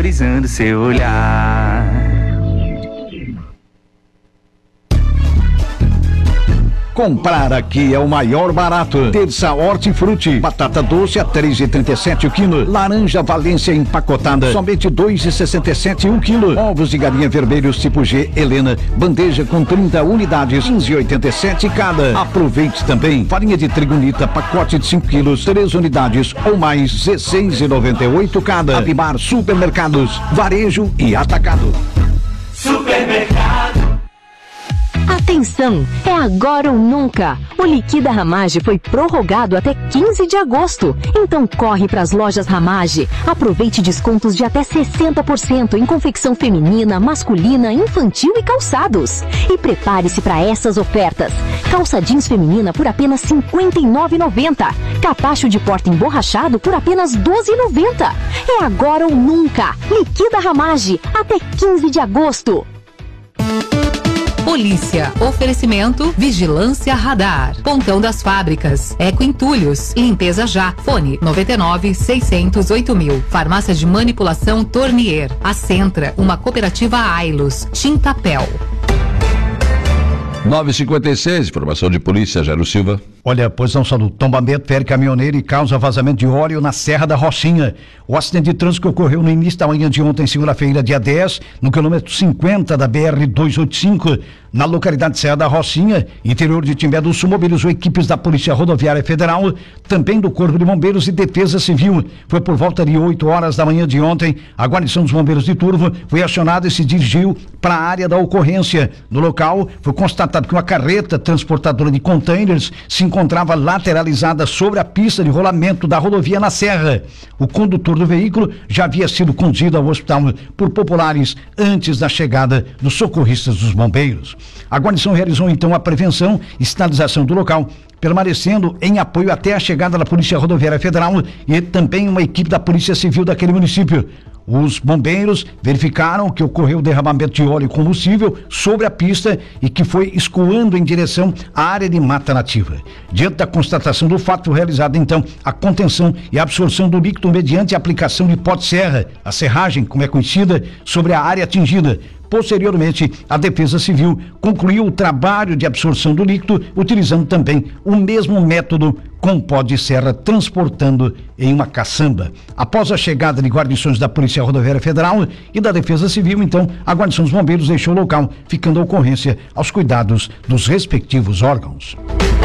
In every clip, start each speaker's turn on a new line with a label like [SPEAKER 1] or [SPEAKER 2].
[SPEAKER 1] valorizando seu olhar.
[SPEAKER 2] Comprar aqui é o maior barato. Terça Hortifruti, batata doce a 3,37 o quilo. Laranja Valência empacotada, somente 2,67 o quilo. Ovos de galinha vermelhos tipo G Helena, bandeja com 30 unidades, 15,87 cada. Aproveite também farinha de trigo Nita, pacote de 5 quilos, 3 unidades ou mais, 16,98 cada. Abimar Supermercados, varejo e atacado.
[SPEAKER 3] Supermercado.
[SPEAKER 4] Atenção, é agora ou nunca. O Liquida Ramage foi prorrogado até 15 de agosto. Então corre para as lojas Ramage. Aproveite descontos de até 60% em confecção feminina, masculina, infantil e calçados. E prepare-se para essas ofertas. Calça jeans feminina por apenas R$ 59,90. Capacho de porta emborrachado por apenas R$ 12,90. É agora ou nunca. Liquida Ramage até 15 de agosto.
[SPEAKER 5] Polícia. Oferecimento Vigilância Radar. Pontão das Fábricas. Eco Entulhos. Limpeza Já. Fone 99-608.000. Farmácia de Manipulação Tornier. A Centra. Uma cooperativa Ailos. Tintapel.
[SPEAKER 6] 9h56, informação de polícia, Jairo Silva.
[SPEAKER 2] Olha, pois não, saúde. Tombamento fere caminhoneiro e causa vazamento de óleo na Serra da Rocinha. O acidente de trânsito ocorreu no início da manhã de ontem, segunda-feira, dia 10, no quilômetro 50 da BR-285, na localidade de Serra da Rocinha, interior de Timbé do Sul. Mobilizou equipes da Polícia Rodoviária Federal, também do Corpo de Bombeiros e Defesa Civil. Foi por volta de 8 horas da manhã de ontem. A guarnição dos bombeiros de Turvo foi acionada e se dirigiu para a área da ocorrência. No local, foi constatado que uma carreta transportadora de containers se encontrava lateralizada sobre a pista de rolamento da rodovia na Serra. O condutor do veículo já havia sido conduzido ao hospital por populares antes da chegada dos socorristas dos bombeiros. A guarnição realizou então a prevenção e sinalização do local, permanecendo em apoio até a chegada da Polícia Rodoviária Federal e também uma equipe da Polícia Civil daquele município. Os bombeiros verificaram que ocorreu derramamento de óleo e combustível sobre a pista e que foi escoando em direção à área de mata nativa. Diante da constatação do fato, foi realizada então a contenção e absorção do líquido mediante a aplicação de pó de serra, a serragem, como é conhecida, sobre a área atingida. Posteriormente, a Defesa Civil concluiu o trabalho de absorção do líquido, utilizando também o mesmo método com pó de serra, transportando em uma caçamba. Após a chegada de guarnições da Polícia Rodoviária Federal e da Defesa Civil, então, a guarnição dos bombeiros deixou o local, ficando a ocorrência aos cuidados dos respectivos órgãos.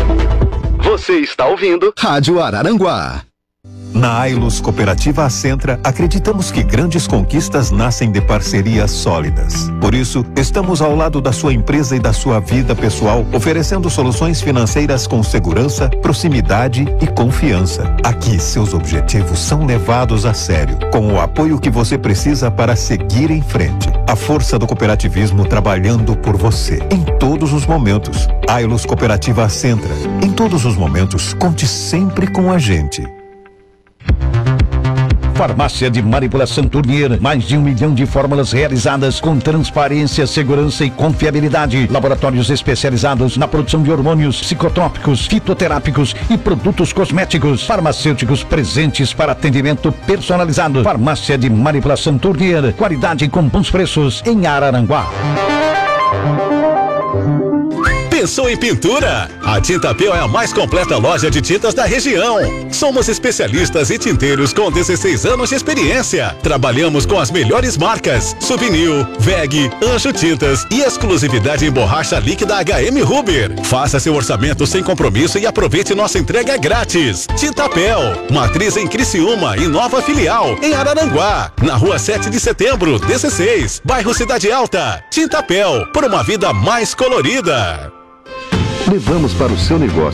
[SPEAKER 7] Você está ouvindo Rádio Araranguá.
[SPEAKER 8] Na Ailos Cooperativa Acentra, acreditamos que grandes conquistas nascem de parcerias sólidas. Por isso, estamos ao lado da sua empresa e da sua vida pessoal, oferecendo soluções financeiras com segurança, proximidade e confiança. Aqui, seus objetivos são levados a sério, com o apoio que você precisa para seguir em frente. A força do cooperativismo trabalhando por você, em todos os momentos. Ailos Cooperativa Acentra. Em todos os momentos, conte sempre com a gente.
[SPEAKER 2] Farmácia de Manipulação Tornier, mais de 1 milhão de fórmulas realizadas com transparência, segurança e confiabilidade. Laboratórios especializados na produção de hormônios, psicotrópicos, fitoterápicos e produtos cosméticos. Farmacêuticos presentes para atendimento personalizado. Farmácia de Manipulação Tornier, qualidade com bons preços em Araranguá.
[SPEAKER 9] Pensou em pintura? A Tintapel é a mais completa loja de tintas da região. Somos especialistas e tinteiros com 16 anos de experiência. Trabalhamos com as melhores marcas: Souvenir, VEG, Anjo Tintas e exclusividade em borracha líquida HM Huber. Faça seu orçamento sem compromisso e aproveite nossa entrega grátis. Tintapel, matriz em Criciúma e nova filial em Araranguá, na rua 7 de setembro, 16, bairro Cidade Alta. Tintapel, por uma vida mais colorida.
[SPEAKER 7] Levamos para o seu negócio